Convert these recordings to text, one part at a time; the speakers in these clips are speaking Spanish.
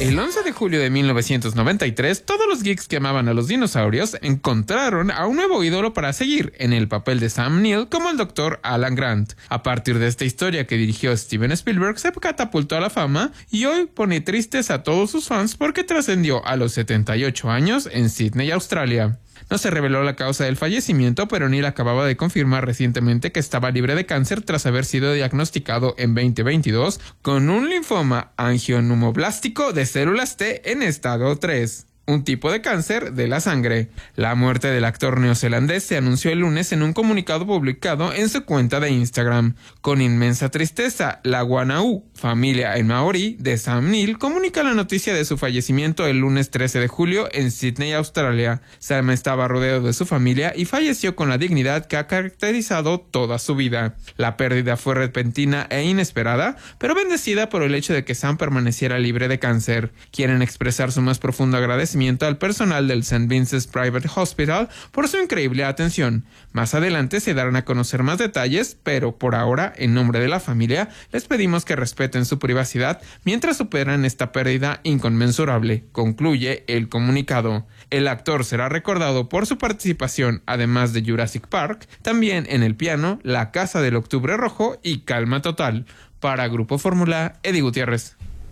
El 11 de julio de 1993, todos los geeks que amaban a los dinosaurios encontraron a un nuevo ídolo para seguir en el papel de Sam Neill como el Dr. Alan Grant. A partir de esta historia que dirigió Steven Spielberg, se catapultó a la fama y hoy pone tristes a todos sus fans porque trascendió a los 78 años en Sydney, Australia. No se reveló la causa del fallecimiento, pero Neill acababa de confirmar recientemente que estaba libre de cáncer tras haber sido diagnosticado en 2022 con un linfoma angioneumoblástico de células T en estado 3. Un tipo de cáncer de la sangre. La muerte del actor neozelandés se anunció el lunes en un comunicado publicado en su cuenta de Instagram. Con inmensa tristeza, la Wanau, familia en maorí de Sam Neill, comunica la noticia de su fallecimiento el lunes 13 de julio en Sydney, Australia. Sam estaba rodeado de su familia y falleció con la dignidad que ha caracterizado toda su vida. La pérdida fue repentina e inesperada, pero bendecida por el hecho de que Sam permaneciera libre de cáncer. Quieren expresar su más profundo agradecimiento al personal del St. Vincent's Private Hospital por su increíble atención. Más adelante se darán a conocer más detalles, pero por ahora, en nombre de la familia, les pedimos que respeten su privacidad mientras superan esta pérdida inconmensurable, concluye el comunicado. El actor será recordado por su participación, además de Jurassic Park, también en El piano, La casa del octubre rojo y Calma total. Para Grupo Fórmula, Eddie Gutiérrez.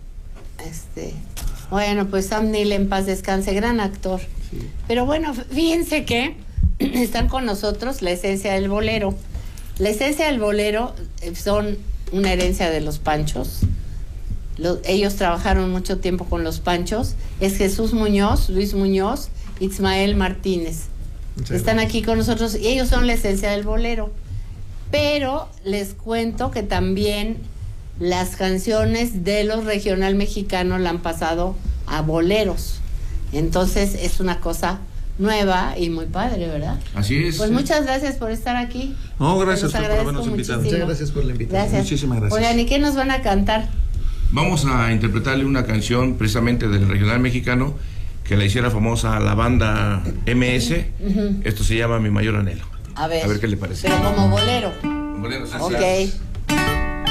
Bueno, pues Sam Neill en paz descanse, gran actor. Sí. Pero bueno, fíjense que están con nosotros la esencia del bolero. La esencia del bolero son una herencia de los Panchos. Ellos trabajaron mucho tiempo con los Panchos. Es Jesús Muñoz, Luis Muñoz, Ismael Martínez. Están aquí con nosotros y ellos son la esencia del bolero. Pero les cuento que también las canciones de los regional mexicanos la han pasado a boleros. Entonces es una cosa nueva y muy padre, ¿verdad? Así es. Pues muchas gracias por estar aquí. No, gracias por habernos invitado. Muchas gracias por la invitación. Gracias. Muchísimas gracias. Oigan, ¿y qué nos van a cantar? Vamos a interpretarle una canción precisamente del regional mexicano que la hiciera famosa la banda MS. Esto se llama Mi Mayor Anhelo. A ver qué le parece. Pero como bolero. Bolero, sí, Ok.